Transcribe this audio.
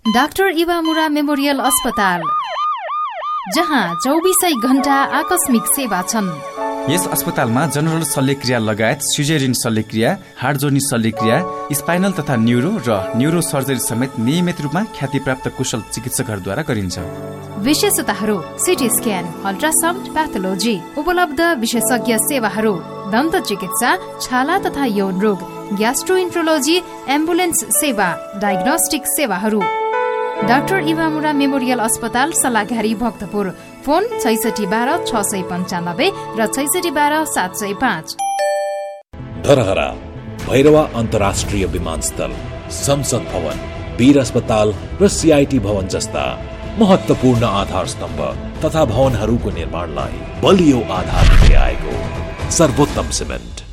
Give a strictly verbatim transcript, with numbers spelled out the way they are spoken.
Doctor Iwamura memorial अस्पताल, जहाँ चौबीसै घण्टा आकस्मिक सेवा छन्। यस अस्पतालमा जनरल शल्यक्रिया लगायत सिजेरियन शल्यक्रिया, हाड जोड्ने शल्यक्रिया, स्पाइनल तथा न्यूरो र न्यूरो सर्जरी समेत नियमित रूपमा ख्यातिप्राप्त कुशल चिकित्सकहरूद्वारा गरिन्छ। विशेषताहरू: सिटी स्क्यान, अल्ट्रासाउन्ड, प्याथोलोजी, उपलब्ध विशेषज्ञ सेवाहरू: दन्त चिकित्सा, छाला तथा यौन रोग, ग्यास्ट्रोइन्ट्रोलोजी, एम्बुलेन्स सेवा, डायग्नोस्टिक सेवाहरू। डाक्टर इवामुरा मेमोरियल अस्पताल, सल्लाघारी, भक्तपुर। फोन छैसठी बाह्र छ सय पन्चानब्बे र छैसठी बाह्र सात सय पाँच। धरहरा, भैरवा अन्तर्राष्ट्रिय विमानस्थल, संसद भवन, वीर अस्पताल र सीआईटी भवन जस्ता महत्वपूर्ण आधार स्तम्भ तथा भवनहरूको निर्माणलाई बलियो आधार दिँदै आएको सर्वोत्तम सिमेन्ट